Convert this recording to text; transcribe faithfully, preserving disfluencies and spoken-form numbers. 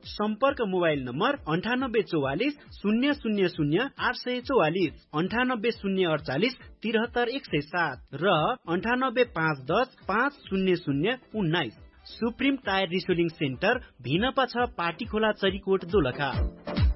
सम्पर्क mobile number अन्ठानब्बे चौवालिस शून्य शून्य शून्य आठ सय चौवालिस अन्ठानब्बे शून्य अडचालिस त्रिहत्तर एक सय सात र अन्ठानब्बे पाँच दस पाँच शून्य शून्य उन्नाइस। सुप्रिम टायर रिसोलिङ सेन्टर भिनपा छ पाटी खोला चरीकोट दोलखा।